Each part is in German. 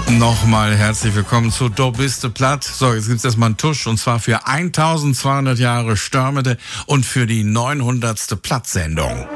Nochmal herzlich willkommen zu Do biste platt. So, jetzt gibt's erstmal einen Tusch und zwar für 1200 Jahre Störmede und für die 900. Plattsendung.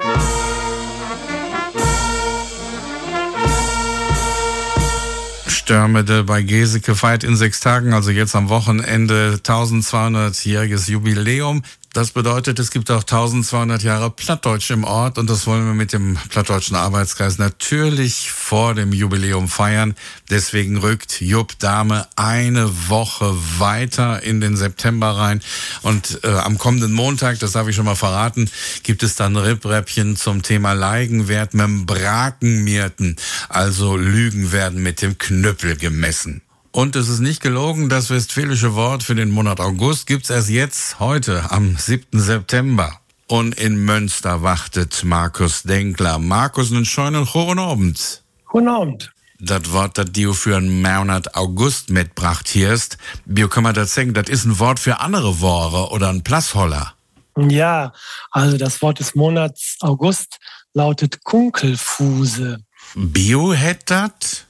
Störmede bei Geseke feiert in 6 Tagen, also jetzt am Wochenende 1200-jähriges Jubiläum. Das bedeutet, es gibt auch 1200 Jahre Plattdeutsch im Ort und das wollen wir mit dem Plattdeutschen Arbeitskreis natürlich vor dem Jubiläum feiern. Deswegen rückt Jupp Dahme eine Woche weiter in den September rein und am kommenden Montag, das darf ich schon mal verraten, gibt es dann Rippräppchen zum Thema Leigenwert mit dem Brakenmierten, also Lügen werden mit dem Knüppel gemessen. Und es ist nicht gelogen, das westfälische Wort für den Monat August gibt's erst jetzt, heute, am 7. September. Und in Münster wartet Markus Denkler. Markus, einen schönen guten Abend. Guten Abend. Das Wort, das du für einen Monat August mitbracht hierst, wie kann man das sagen, das ist ein Wort für andere Worte oder ein Plassholler? Ja, also das Wort des Monats August lautet Kunkelfuse. Bio hätt dat?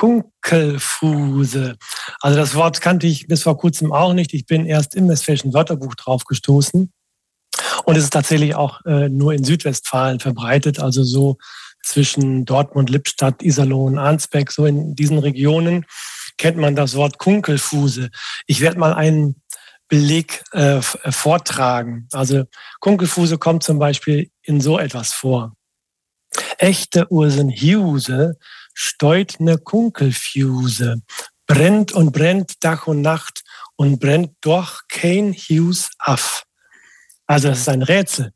Kunkelfuse. Also das Wort kannte ich bis vor kurzem auch nicht. Ich bin erst im Westfälischen Wörterbuch drauf gestoßen. Und es ist tatsächlich auch nur in Südwestfalen verbreitet, also so zwischen Dortmund, Lippstadt, Iserlohn, Arnsberg, so in diesen Regionen kennt man das Wort Kunkelfuse. Ich werde mal einen Beleg vortragen. Also Kunkelfuse kommt zum Beispiel in so etwas vor. Echte Ursenhuse steut ne Kunkelfuse, brennt und brennt Tag und Nacht und brennt doch kein Hus af. Also das ist ein Rätsel.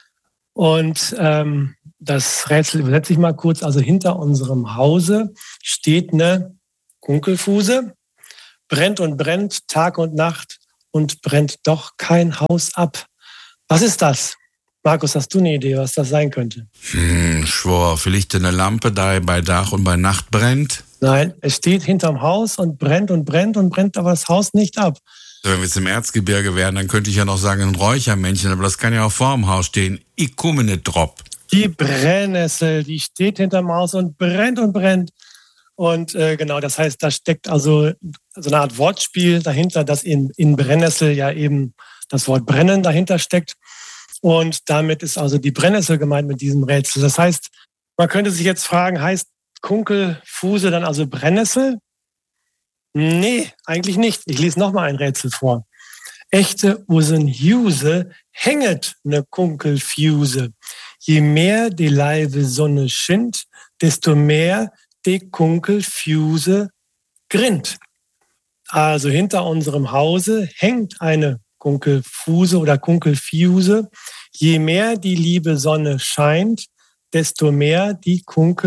Und das Rätsel übersetze ich mal kurz. Also hinter unserem Hause steht eine Kunkelfuse, brennt und brennt Tag und Nacht und brennt doch kein Haus ab. Was ist das? Markus, hast du eine Idee, was das sein könnte? Schwor, vielleicht eine Lampe, die bei Tag und bei Nacht brennt? Nein, es steht hinterm Haus und brennt und brennt und brennt aber das Haus nicht ab. Wenn wir jetzt im Erzgebirge wären, dann könnte ich ja noch sagen, ein Räuchermännchen, aber das kann ja auch vorm Haus stehen. Ich komme nicht drauf. Die Brennnessel, die steht hinterm Haus und brennt und brennt. Und genau, das heißt, da steckt also so eine Art Wortspiel dahinter, dass in Brennnessel ja eben das Wort brennen dahinter steckt. Und damit ist also die Brennnessel gemeint mit diesem Rätsel. Das heißt, man könnte sich jetzt fragen, heißt Kunkelfuse dann also Brennnessel? Nee, eigentlich nicht. Ich lese nochmal ein Rätsel vor. Echte Ursenhuse hänget ne Kunkelfuse. Je mehr die leibe Sonne schinnt, desto mehr die Kunkelfuse grinnt. Also hinter unserem Hause hängt eine Kunkelfuse oder Kunkelfuse. Je mehr die liebe Sonne scheint, desto mehr die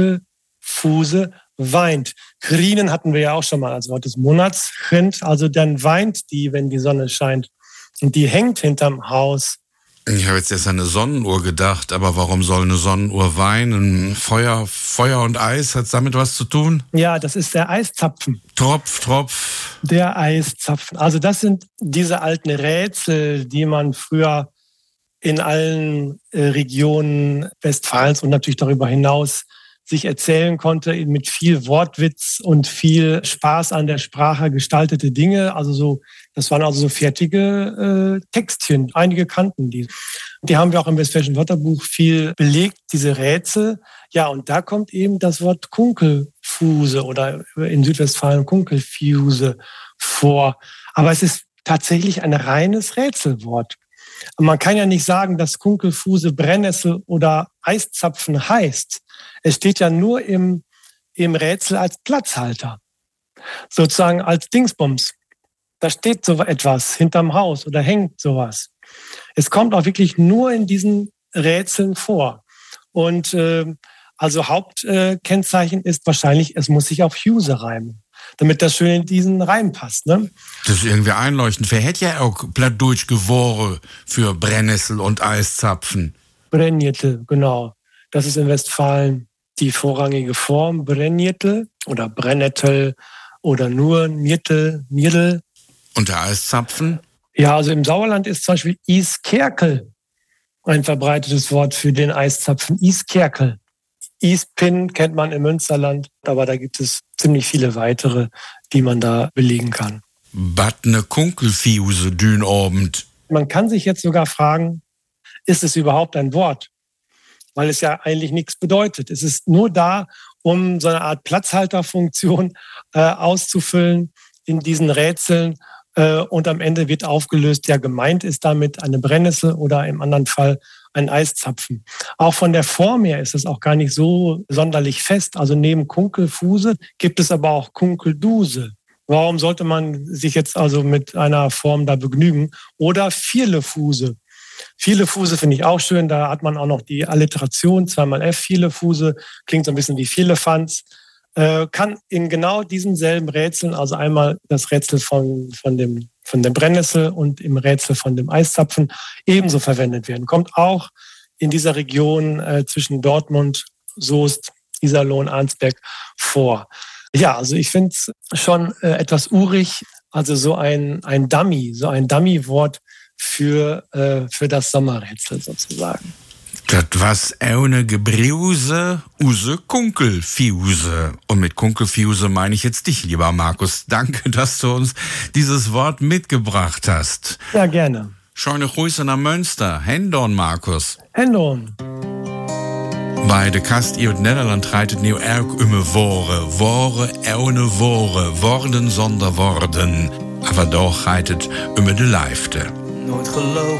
Kunkelfuse weint. Grinen hatten wir ja auch schon mal als Wort des Monats. Also dann weint die, wenn die Sonne scheint. Und die hängt hinterm Haus. Ich habe jetzt erst an eine Sonnenuhr gedacht, aber warum soll eine Sonnenuhr weinen? Feuer und Eis, hat damit was zu tun? Ja, das ist der Eiszapfen. Tropf, Tropf. Der Eiszapfen. Also das sind diese alten Rätsel, die man früher in allen Regionen Westfalens und natürlich darüber hinaus sich erzählen konnte, mit viel Wortwitz und viel Spaß an der Sprache gestaltete Dinge. Also so, das waren also so fertige Textchen. Einige kannten die. Die haben wir auch im Westfälischen Wörterbuch viel belegt, diese Rätsel. Ja, und da kommt eben das Wort Kunkelfuse oder in Südwestfalen Kunkelfuse vor. Aber es ist tatsächlich ein reines Rätselwort. Man kann ja nicht sagen, dass Kunkelfuse Brennnessel oder Eiszapfen heißt. Es steht ja nur im Rätsel als Platzhalter, sozusagen als Dingsbums. Da steht so etwas hinterm Haus oder hängt sowas. Es kommt auch wirklich nur in diesen Rätseln vor. Und also Hauptkennzeichen ist wahrscheinlich, es muss sich auf Huse reimen, damit das schön in diesen Reim passt. Ne? Das ist irgendwie einleuchtend. Wer hätte ja auch Plattdeutsch geworen für Brennnessel und Eiszapfen? Brennjettel, genau. Das ist in Westfalen die vorrangige Form. Brennjettel oder Brennettel oder nur Njettel, Niedel. Und der Eiszapfen? Ja, also im Sauerland ist zum Beispiel Iskerkel ein verbreitetes Wort für den Eiszapfen. Iskerkel. Eastpin kennt man im Münsterland, aber da gibt es ziemlich viele weitere, die man da belegen kann. Bat ne Kunkelfiuse dün Abend. Man kann sich jetzt sogar fragen, ist es überhaupt ein Wort? Weil es ja eigentlich nichts bedeutet. Es ist nur da, um so eine Art Platzhalterfunktion auszufüllen in diesen Rätseln. Und am Ende wird aufgelöst, ja, gemeint ist damit eine Brennnessel oder im anderen Fall ein Eiszapfen. Auch von der Form her ist es auch gar nicht so sonderlich fest. Also neben Kunkelfuse gibt es aber auch Kunkelduse. Warum sollte man sich jetzt also mit einer Form da begnügen? Oder Vierlefuse. Vierlefuse finde ich auch schön. Da hat man auch noch die Alliteration, 2x F, Vierlefuse. Klingt so ein bisschen wie Vierlefanz. Kann in genau diesen selben Rätseln, also einmal das Rätsel von dem Brennnessel und im Rätsel von dem Eiszapfen ebenso verwendet werden. Kommt auch in dieser Region zwischen Dortmund, Soest, Iserlohn, Arnsberg vor. Ja, also ich finde es schon etwas urig, also so ein Dummy-Wort für das Sommerrätsel sozusagen. Das was ohne Gebrause, use Kunkelfiuse. Und mit Kunkelfiuse meine ich jetzt dich, lieber Markus. Danke, dass du uns dieses Wort mitgebracht hast. Ja, gerne. Schöne Grüße nach Münster. Hendon, Markus. Hendon. Bei de Kast i und Nederland reitet nu erg Wore. Wore ohne Wore. Worden sonder Worden. Aber doch reitet de Leifte. Nooit gelogen.